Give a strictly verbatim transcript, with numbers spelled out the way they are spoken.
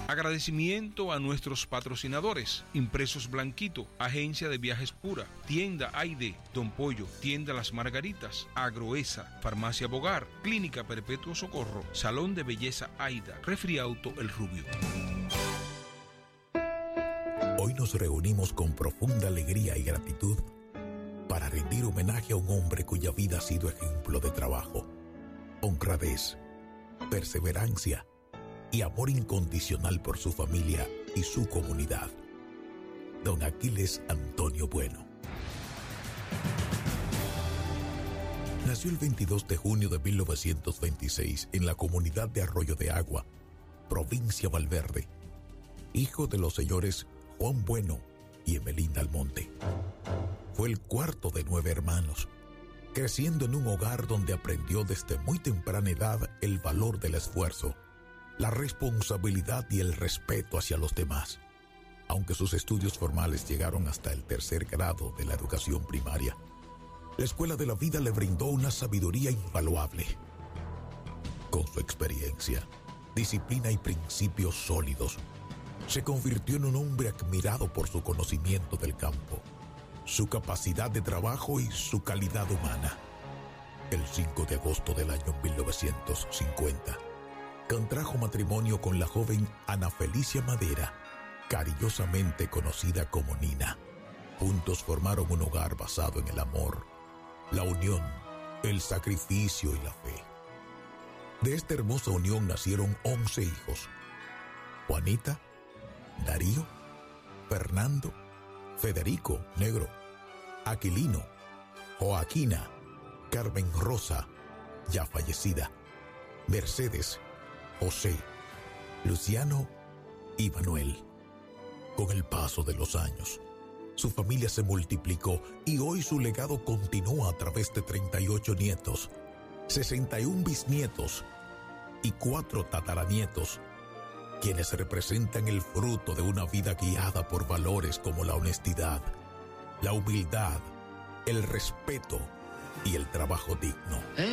Agradecimiento a nuestros patrocinadores: Impresos Blanquito, Agencia de Viajes Pura, Tienda Aide, Don Pollo, Tienda Las Margaritas, Agroesa, Farmacia Bogar, Clínica Perpetuo Socorro, Salón de Belleza Aida, Refriauto El Rubio. Hoy nos reunimos con profunda alegría y gratitud para rendir homenaje a un hombre cuya vida ha sido ejemplo de trabajo, honradez, perseverancia y amor incondicional por su familia y su comunidad. Don Aquiles Antonio Bueno. Nació el veintidós de junio de mil novecientos veintiséis en la comunidad de Arroyo de Agua, provincia Valverde, hijo de los señores Juan Bueno y Emelinda Almonte. Fue el cuarto de nueve hermanos, creciendo en un hogar donde aprendió desde muy temprana edad el valor del esfuerzo, la responsabilidad y el respeto hacia los demás. Aunque sus estudios formales llegaron hasta el tercer grado de la educación primaria, la escuela de la vida le brindó una sabiduría invaluable. Con su experiencia, disciplina y principios sólidos, se convirtió en un hombre admirado por su conocimiento del campo, su capacidad de trabajo y su calidad humana. El cinco de agosto del año mil novecientos cincuenta, contrajo matrimonio con la joven Ana Felicia Madera, cariñosamente conocida como Nina. Juntos formaron un hogar basado en el amor, la unión, el sacrificio y la fe. De esta hermosa unión nacieron once hijos: Juanita, Darío, Fernando, Federico, negro, Aquilino, Joaquina, Carmen Rosa, ya fallecida, Mercedes, José, Luciano y Manuel. Con el paso de los años, su familia se multiplicó y hoy su legado continúa a través de treinta y ocho nietos, sesenta y uno bisnietos y cuatro tataranietos, quienes representan el fruto de una vida guiada por valores como la honestidad, la humildad, el respeto y el trabajo digno.